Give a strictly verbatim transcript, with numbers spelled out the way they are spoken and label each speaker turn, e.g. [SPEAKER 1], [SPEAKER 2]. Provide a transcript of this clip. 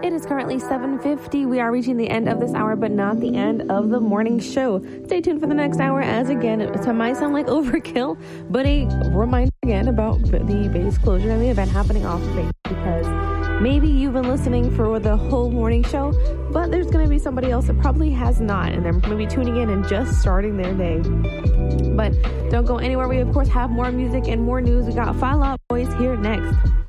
[SPEAKER 1] It is currently seven fifty. We are reaching the end of this hour, but not the end of the morning show. Stay tuned for the next hour, as again, it might sound like overkill, but a reminder again about the base closure and the event happening off of base, because maybe you've been listening for the whole morning show, but there's going to be somebody else that probably has not, and they're going to be tuning in and just starting their day. But don't go anywhere. We, of course, have more music and more news. We got Fall Out Boys here next.